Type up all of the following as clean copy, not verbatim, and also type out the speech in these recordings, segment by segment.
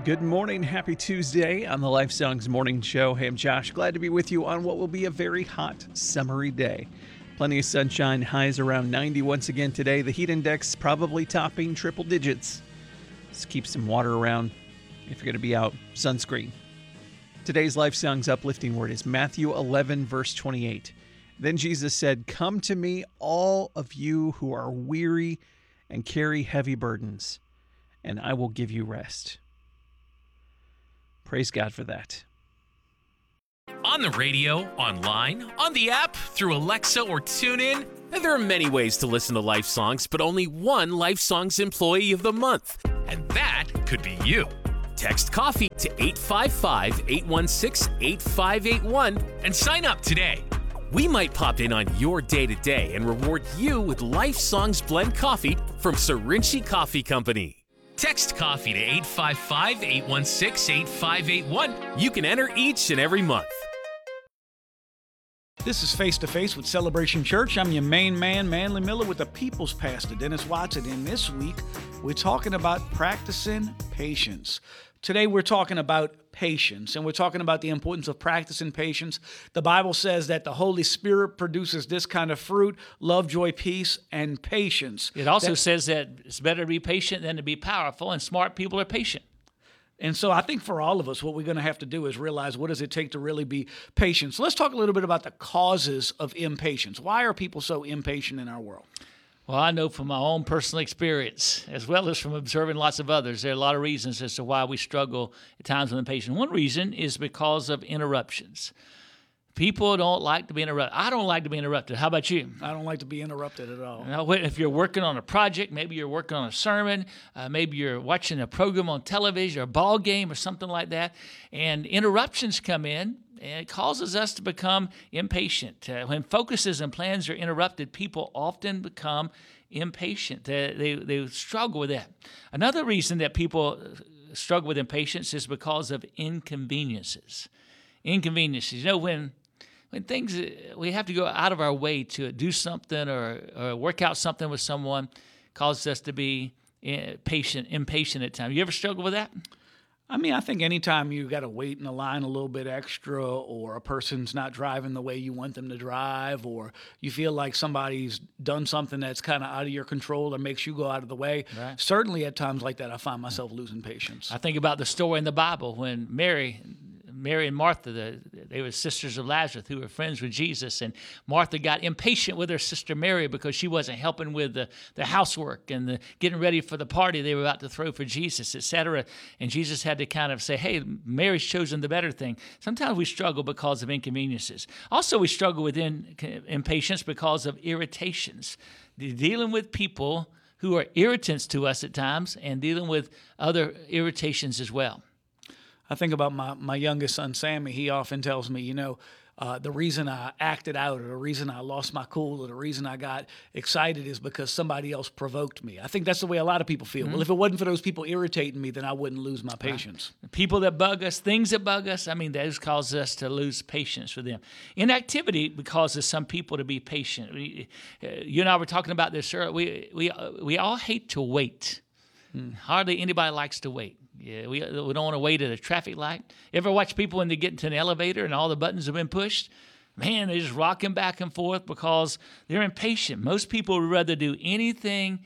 Good morning. Happy Tuesday on the Life Songs Morning Show. Hey, I'm Josh. Glad to be with you on what will be a very hot, summery day. Plenty of sunshine, highs around 90 once again today. The heat index probably topping triple digits. Just keep some water around if you're going to be out. Sunscreen. Today's Life Songs uplifting word is Matthew 11, verse 28. Then Jesus said, "Come to me, all of you who are weary and carry heavy burdens, and I will give you rest." Praise God for that. On the radio, online, on the app, through Alexa or TuneIn. And there are many ways to listen to Life Songs, but only one Life Songs Employee of the Month. And that could be you. Text COFFEE to 855-816-8581 and sign up today. We might pop in on your day-to-day and reward you with Life Songs Blend Coffee from Serinci Coffee Company. Text COFFEE to 855-816-8581. You can enter each and every month. This is Face to Face with Celebration Church. I'm your main man, Manly Miller, with the People's Pastor, Dennis Watson. And this week, we're talking about practicing patience. Today, we're talking about patience, and we're talking about the importance of practicing patience. The Bible says that the Holy Spirit produces this kind of fruit: love, joy, peace, and patience. It also says that it's better to be patient than to be powerful, and smart people are patient. And so I think for all of us, what we're going to have to do is realize, what does it take to really be patient? So let's talk a little bit about the causes of impatience. Why are people so impatient in our world? Well, I know from my own personal experience, as well as from observing lots of others, there are a lot of reasons as to why we struggle at times with impatience. One reason is because of interruptions. People don't like to be interrupted. I don't like to be interrupted. How about you? I don't like to be interrupted at all. Now, if you're working on a project, maybe you're working on a sermon, maybe you're watching a program on television or a ball game or something like that, and interruptions come in, and it causes us to become impatient. When focuses and plans are interrupted, people often become impatient. They struggle with that. Another reason that people struggle with impatience is because of inconveniences. Inconveniences. You know, when things, we have to go out of our way to do something or work out something with someone, causes us to be impatient at times. You ever struggle with that? I mean, I think anytime you got to wait in the line a little bit extra, or a person's not driving the way you want them to drive, or you feel like somebody's done something that's kind of out of your control or makes you go out of the way. Right. Certainly at times like that, I find myself losing patience. I think about the story in the Bible when Mary and Martha, they were sisters of Lazarus who were friends with Jesus, and Martha got impatient with her sister Mary because she wasn't helping with the housework and the getting ready for the party they were about to throw for Jesus, etc. And Jesus had to kind of say, hey, Mary's chosen the better thing. Sometimes we struggle because of inconveniences. Also, we struggle with impatience because of irritations. Dealing with people who are irritants to us at times and dealing with other irritations as well. I think about my youngest son, Sammy. He often tells me, the reason I acted out, or the reason I lost my cool, or the reason I got excited is because somebody else provoked me. I think that's the way a lot of people feel. Mm-hmm. Well, if it wasn't for those people irritating me, then I wouldn't lose my patience. Right. People that bug us, things that bug us, those cause us to lose patience with them. Inactivity causes some people to be patient. You and I were talking about this earlier. We all hate to wait. Hardly anybody likes to wait. Yeah, we don't want to wait at a traffic light. Ever watch people when they get into an elevator and all the buttons have been pushed? Man, they're just rocking back and forth because they're impatient. Most people would rather do anything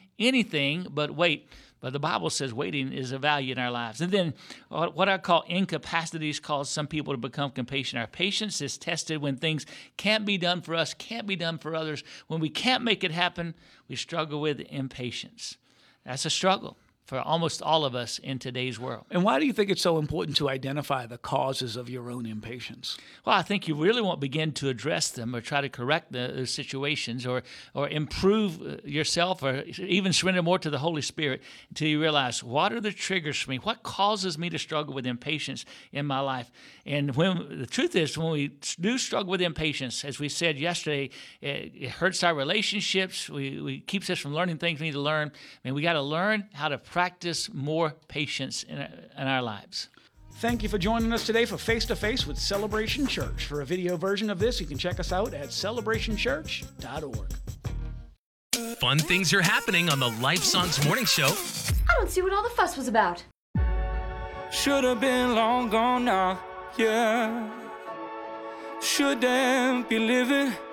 but wait. But the Bible says waiting is a value in our lives. And then what I call incapacities cause some people to become impatient. Our patience is tested when things can't be done for us, can't be done for others. When we can't make it happen, we struggle with impatience. That's a struggle for almost all of us in today's world. And why do you think it's so important to identify the causes of your own impatience? Well, I think you really won't begin to address them or try to correct those situations or improve yourself or even surrender more to the Holy Spirit until you realize, what are the triggers for me? What causes me to struggle with impatience in my life? And when the truth is, when we do struggle with impatience, as we said yesterday, it hurts our relationships. We keeps us from learning things we need to learn. We got to learn how to practice more patience in our lives. Thank you for joining us today for Face to Face with Celebration Church. For a video version of this, you can check us out at celebrationchurch.org. Fun things are happening on the Life Songs Morning Show. I don't see what all the fuss was about. should have been long gone now, yeah. Shouldn't be living